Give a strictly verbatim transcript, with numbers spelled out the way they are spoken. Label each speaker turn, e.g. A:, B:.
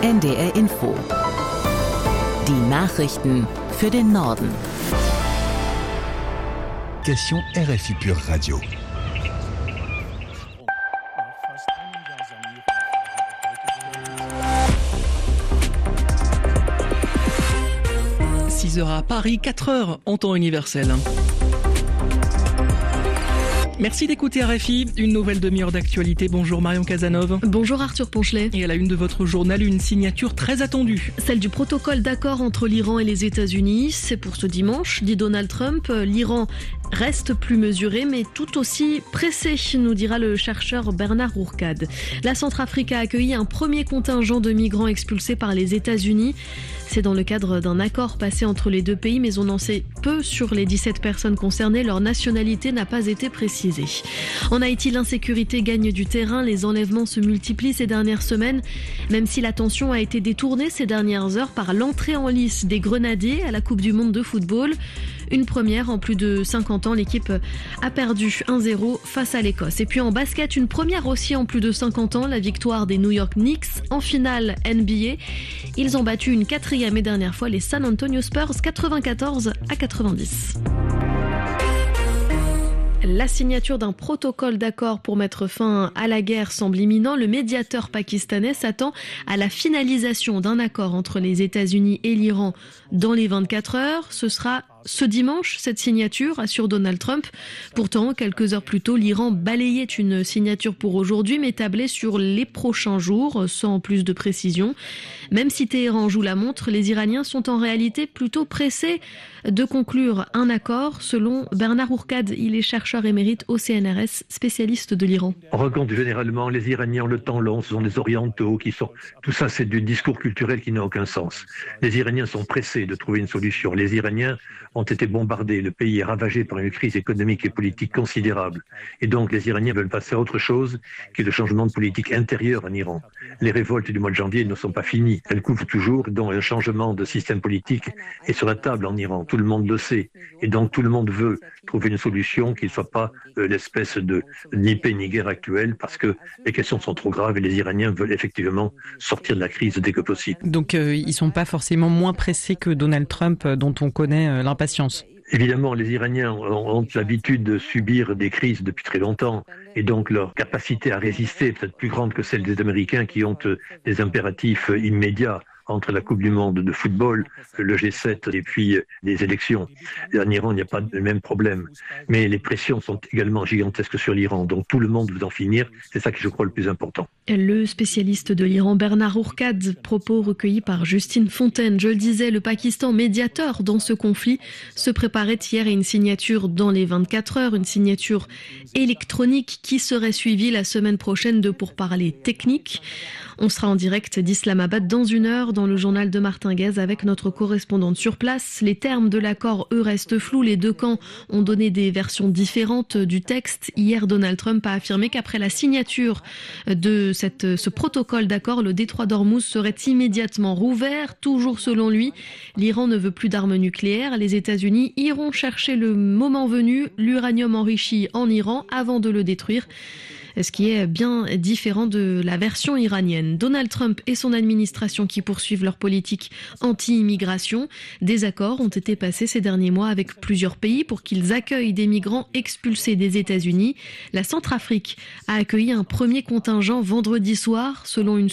A: N D R Info. Die Nachrichten für den Norden.
B: Question R F I Pure Radio.
C: six heures à Paris, quatre heures en temps universel. Merci d'écouter R F I, une nouvelle demi-heure d'actualité. Bonjour Marion Casanov.
D: Bonjour Arthur Ponchelet.
C: Et à la une de votre journal, une signature très attendue.
D: Celle du protocole d'accord entre l'Iran et les États-Unis. C'est pour ce dimanche, dit Donald Trump. L'Iran reste plus mesuré, mais tout aussi pressé, nous dira le chercheur Bernard Ourcade. La Centrafrique a accueilli un premier contingent de migrants expulsés par les États-Unis. C'est dans le cadre d'un accord passé entre les deux pays, mais on en sait peu sur les dix-sept personnes concernées. Leur nationalité n'a pas été précisée. En Haïti, l'insécurité gagne du terrain. Les enlèvements se multiplient ces dernières semaines, même si l'attention a été détournée ces dernières heures par l'entrée en lice des grenadiers à la Coupe du Monde de football. Une première en plus de cinquante ans, l'équipe a perdu un zéro face à l'Écosse. Et puis en basket, une première aussi en plus de cinquante ans, la victoire des New York Knicks en finale N B A. Ils ont battu une quatrième et dernière fois les San Antonio Spurs quatre-vingt-quatorze à quatre-vingt-dix. La signature d'un protocole d'accord pour mettre fin à la guerre semble imminent. Le médiateur pakistanais s'attend à la finalisation d'un accord entre les États-Unis et l'Iran dans les vingt-quatre heures. Ce sera ce dimanche, cette signature, assure Donald Trump. Pourtant, quelques heures plus tôt, l'Iran balayait une signature pour aujourd'hui, mais tablait sur les prochains jours, sans plus de précision. Même si Téhéran joue la montre, les Iraniens sont en réalité plutôt pressés de conclure un accord, selon Bernard Ourcade. Il est chercheur émérite au C N R S, spécialiste de l'Iran.
E: On raconte généralement les Iraniens ont le temps long, ce sont des orientaux qui sont... Tout ça, c'est du discours culturel qui n'a aucun sens. Les Iraniens sont pressés de trouver une solution. Les Iraniens ont été bombardés, le pays est ravagé par une crise économique et politique considérable. Et donc les Iraniens veulent passer à autre chose que le changement de politique intérieure en Iran. Les révoltes du mois de janvier ne sont pas finies, elles couvrent toujours, donc un changement de système politique est sur la table en Iran, tout le monde le sait. Et donc tout le monde veut trouver une solution qui ne soit pas euh, l'espèce de ni paix ni guerre actuelle, parce que les questions sont trop graves et les Iraniens veulent effectivement sortir de la crise dès que possible.
F: Donc euh, ils ne sont pas forcément moins pressés que Donald Trump, dont on connaît euh, l'impatience.
E: Évidemment, les Iraniens ont, ont l'habitude de subir des crises depuis très longtemps et donc leur capacité à résister est peut-être plus grande que celle des Américains qui ont des impératifs immédiats entre la Coupe du Monde de football, le G sept et puis les élections. En Iran, il n'y a pas le même problème. Mais les pressions sont également gigantesques sur l'Iran. Donc tout le monde veut en finir. C'est ça qui, je crois, le plus important.
D: Le spécialiste de l'Iran, Bernard Ourcade, propos recueillis par Justine Fontaine. Je le disais, le Pakistan, médiateur dans ce conflit, se préparait hier à une signature dans les vingt-quatre heures, une signature électronique qui serait suivie la semaine prochaine de pourparlers techniques. On sera en direct d'Islamabad dans une heure dans le journal de Martin Guez avec notre correspondante sur place. Les termes de l'accord, eux, restent flous. Les deux camps ont donné des versions différentes du texte. Hier, Donald Trump a affirmé qu'après la signature de cette, ce protocole d'accord, le détroit d'Ormuz serait immédiatement rouvert. Toujours selon lui, l'Iran ne veut plus d'armes nucléaires. Les États-Unis iront chercher le moment venu l'uranium enrichi en Iran avant de le détruire, ce qui est bien différent de la version iranienne. Donald Trump et son administration qui poursuivent leur politique anti-immigration. Des accords ont été passés ces derniers mois avec plusieurs pays pour qu'ils accueillent des migrants expulsés des États-Unis. La Centrafrique a accueilli un premier contingent vendredi soir, selon une